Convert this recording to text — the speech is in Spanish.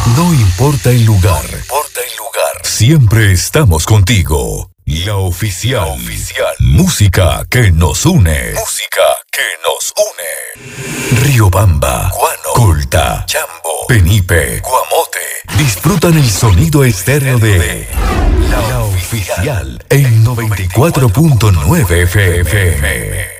No importa el lugar. Siempre estamos contigo. La oficial. Música que nos une. Riobamba, Guano, Colta, Chambo, Penipe, Guamote. Disfrutan el sonido estéreo de La Oficial en 94.9 FM.